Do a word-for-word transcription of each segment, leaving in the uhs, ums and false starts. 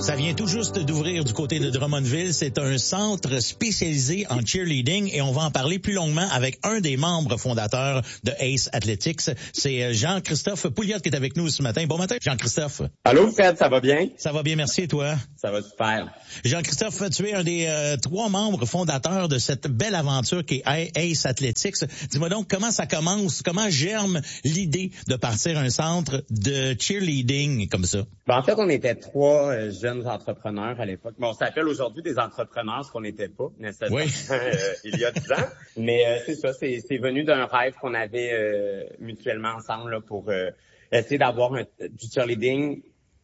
Ça vient tout juste d'ouvrir du côté de Drummondville. C'est un centre spécialisé en cheerleading et on va en parler plus longuement avec un des membres fondateurs de Ace Athletics. C'est Jean-Christophe Pouliot qui est avec nous ce matin. Bon matin, Jean-Christophe. Allô, Fred, ça va bien? Ça va bien, merci, et toi? Ça va super. Jean-Christophe, tu es un des euh, trois membres fondateurs de cette belle aventure qui est Ace Athletics. Dis-moi donc, comment ça commence? Comment germe l'idée de partir un centre de cheerleading comme ça? Ben, en fait, on était trois euh, jeunes entrepreneurs à l'époque. Bon, on s'appelle aujourd'hui des entrepreneurs, ce qu'on n'était pas nécessairement oui. euh, il y a dix ans. Mais euh, c'est ça, c'est, c'est venu d'un rêve qu'on avait euh, mutuellement ensemble là, pour euh, essayer d'avoir un, du cheerleading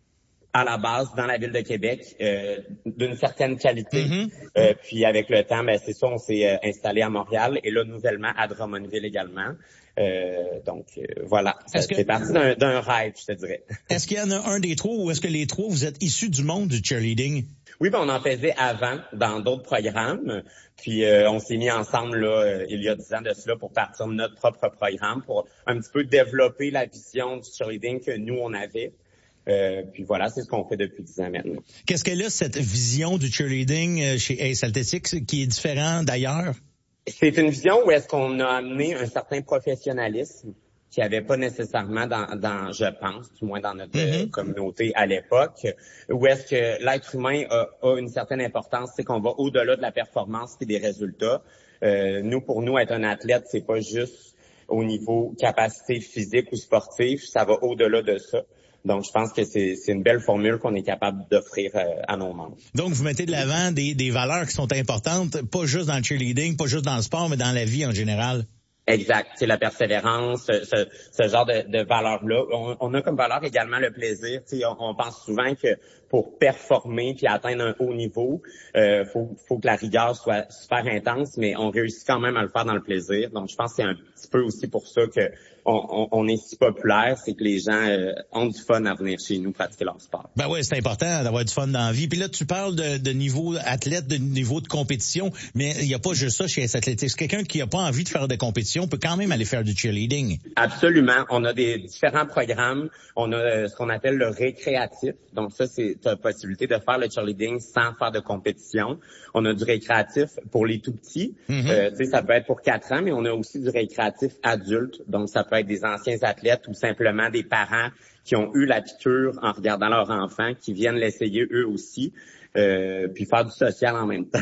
à la base dans la ville de Québec euh, d'une certaine qualité. Mm-hmm. Euh, puis avec le temps, ben c'est ça, on s'est euh, installé à Montréal et là nouvellement à Drummondville également. Euh, donc euh, voilà, ça, que, c'est parti d'un, d'un rêve, je te dirais. Est-ce qu'il y en a un des trois ou est-ce que les trois vous êtes issus du monde du cheerleading? Oui, ben on en faisait avant dans d'autres programmes. Puis euh, on s'est mis ensemble là euh, il y a dix ans de cela pour partir de notre propre programme pour un petit peu développer la vision du cheerleading que nous on avait. Euh, puis voilà, c'est ce qu'on fait depuis dix ans maintenant. Qu'est-ce qu'elle a, cette vision du cheerleading chez Ace Athletics qui est différent d'ailleurs? C'est une vision où est-ce qu'on a amené un certain professionnalisme qu'il n'y avait pas nécessairement dans, dans, je pense, du moins dans notre mm-hmm. euh, communauté à l'époque, où est-ce que l'être humain a, a une certaine importance, c'est qu'on va au-delà de la performance et des résultats. Euh, nous, pour nous, être un athlète, c'est pas juste au niveau capacité physique ou sportive, ça va au-delà de ça. Donc, je pense que c'est, c'est une belle formule qu'on est capable d'offrir euh, à nos membres. Donc, vous mettez de l'avant des, des valeurs qui sont importantes, pas juste dans le cheerleading, pas juste dans le sport, mais dans la vie en général. Exact. C'est la persévérance, ce, ce, ce genre de, de valeurs-là. On, on a comme valeur également le plaisir. Tu sais, on, on pense souvent que pour performer puis atteindre un haut niveau, euh, faut, faut que la rigueur soit super intense, mais on réussit quand même à le faire dans le plaisir. Donc, je pense que c'est un petit peu aussi pour ça que on, on, on est si populaire, c'est que les gens euh, ont du fun à venir chez nous pratiquer leur sport. Ben ouais, c'est important d'avoir du fun dans la vie. Puis là, tu parles de, de niveau athlète, de niveau de compétition, mais il n'y a pas juste ça chez Ace Athletics. Quelqu'un qui n'a pas envie de faire de compétition peut quand même aller faire du cheerleading. Absolument. On a des différents programmes. On a euh, ce qu'on appelle le récréatif. Donc ça, c'est la possibilité de faire le cheerleading sans faire de compétition. On a du récréatif pour les tout petits. Mm-hmm. Euh, tu sais, ça peut être pour quatre ans, mais on a aussi du récréatif adulte. Donc ça peut être des anciens athlètes ou simplement des parents qui ont eu la piqûre en regardant leur enfant, qui viennent l'essayer eux aussi, euh, puis faire du social en même temps.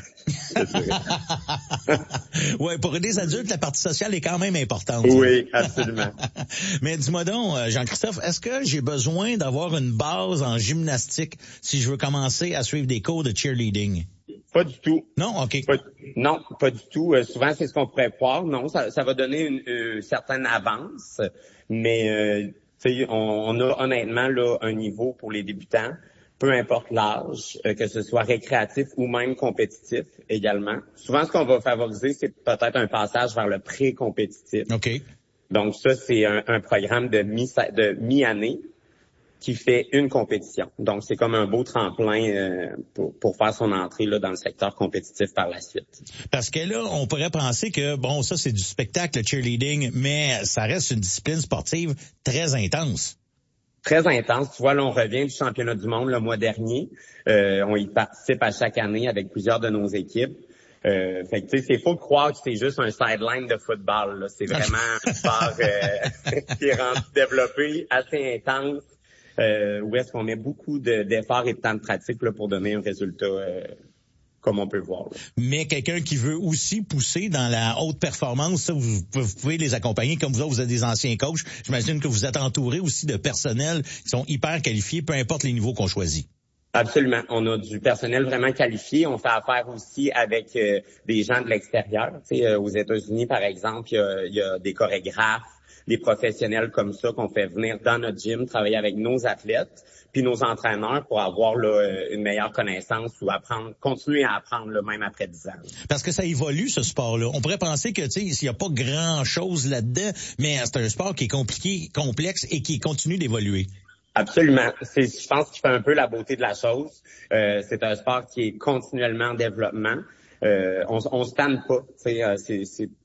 Ouais, pour des adultes, la partie sociale est quand même importante. Oui, absolument. Mais dis-moi donc, Jean-Christophe, est-ce que j'ai besoin d'avoir une base en gymnastique si je veux commencer à suivre des cours de cheerleading? Pas du tout. Non, ok. Pas, non, pas du tout. Euh, souvent, c'est ce qu'on pourrait croire. Non, ça, ça va donner une, une certaine avance, mais euh, tu sais, on, on a honnêtement là un niveau pour les débutants, peu importe l'âge, euh, que ce soit récréatif ou même compétitif également. Souvent, ce qu'on va favoriser, c'est peut-être un passage vers le pré-compétitif. Ok. Donc ça, c'est un, un programme de mi de mi-année qui fait une compétition. Donc, c'est comme un beau tremplin euh, pour, pour faire son entrée là dans le secteur compétitif par la suite. Parce que là, on pourrait penser que, bon, ça, c'est du spectacle, le cheerleading, mais ça reste une discipline sportive très intense. Très intense. Tu vois, là, on revient du championnat du monde le mois dernier. Euh, on y participe à chaque année avec plusieurs de nos équipes. Euh, fait que tu sais, c'est faux de croire que c'est juste un sideline de football. Là. C'est vraiment un sport euh, qui est rendu développé, assez intense. Euh, où est-ce qu'on met beaucoup de, d'efforts et de temps de pratique là, pour donner un résultat euh, comme on peut voir. Là. Mais quelqu'un qui veut aussi pousser dans la haute performance, ça, vous, vous pouvez les accompagner. Comme vous autres, vous êtes des anciens coachs. J'imagine que vous êtes entourés aussi de personnel qui sont hyper qualifiés, peu importe les niveaux qu'on choisit. Absolument. On a du personnel vraiment qualifié. On fait affaire aussi avec euh, des gens de l'extérieur. Tu sais, euh, aux États-Unis, par exemple, il y a, il y a des chorégraphes, des professionnels comme ça qu'on fait venir dans notre gym, travailler avec nos athlètes, puis nos entraîneurs pour avoir là, une meilleure connaissance ou apprendre, continuer à apprendre là, même après dix ans. Parce que ça évolue, ce sport-là. On pourrait penser que, tu sais, s'il n'y a pas grand-chose là-dedans, mais c'est un sport qui est compliqué, complexe et qui continue d'évoluer. Absolument. C'est, je pense qu'il fait un peu la beauté de la chose. Euh, c'est un sport qui est continuellement en développement. Euh, on, on se tanne pas. Euh, c'est, c'est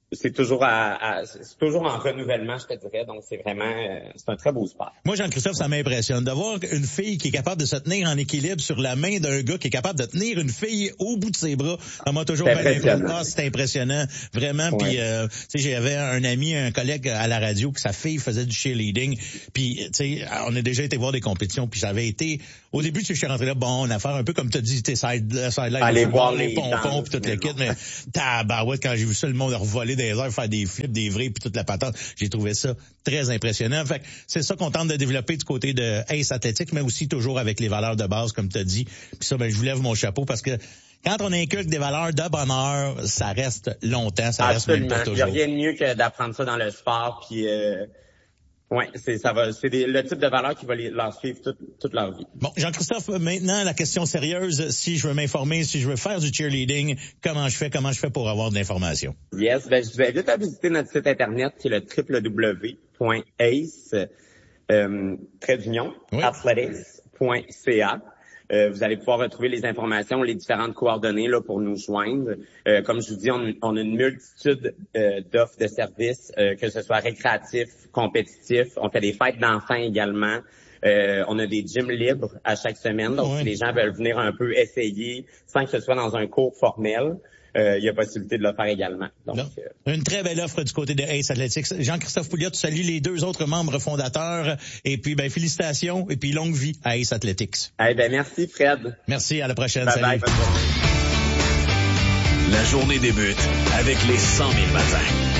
c'est toujours à, à c'est toujours en renouvellement, je te dirais. Donc, c'est vraiment, euh, c'est un très beau sport. Moi, Jean-Christophe, ça m'impressionne de voir une fille qui est capable de se tenir en équilibre sur la main d'un gars qui est capable de tenir une fille au bout de ses bras. Ça m'a toujours C'est bien impressionnant. impressionné. C'est impressionnant, vraiment. Ouais. Puis, euh, tu sais, j'avais un ami, un collègue à la radio que sa fille faisait du cheerleading. Puis, tu sais, on a déjà été voir des compétitions. Puis, j'avais été, au début, tu sais, je suis rentré là, bon, on a affaire un peu comme tu as dit, tu sais, side, side life, aller voir les les pompons puis toute mais le kit. Mais tabarouette, quand j'ai vu ça, le monde revoler des heures, faire des flips, des vrais puis toute la patente, j'ai trouvé ça très impressionnant. Fait que c'est ça qu'on tente de développer du côté de Ace Athlétique, mais aussi toujours avec les valeurs de base, comme tu as dit. Puis ça, ben, je vous lève mon chapeau parce que quand on inculque des valeurs de bonheur, ça reste longtemps, ça Absolument. reste même pour toujours. Il n'y a rien de mieux que d'apprendre ça dans le sport, puis euh, ouais, c'est ça va, c'est des, le type de valeur qui va les, leur suivre toute, toute leur vie. Bon, Jean-Christophe, maintenant la question sérieuse, si je veux m'informer, si je veux faire du cheerleading, comment je fais, comment je fais pour avoir de l'information? Yes, ben je vous invite à visiter notre site internet qui est le w w w point ace euh, trait d'union oui. athletics point c a. Euh, vous allez pouvoir retrouver les informations, les différentes coordonnées là pour nous joindre. Euh, comme je vous dis, on, on a une multitude euh, d'offres de services, euh, que ce soit récréatif, compétitif. On fait des fêtes d'enfants également. Euh, on a des gyms libres à chaque semaine. Donc, oui. si les gens veulent venir un peu essayer, sans que ce soit dans un cours formel, euh, il y a possibilité de le faire également. Donc, euh... une très belle offre du côté de Ace Athletics. Jean-Christophe Pouliot, tu salues les deux autres membres fondateurs. Et puis, ben, félicitations et puis longue vie à Ace Athletics. Eh ben, merci, Fred. Merci, à la prochaine. Bye Salut. bye, La journée débute avec les cent mille matins.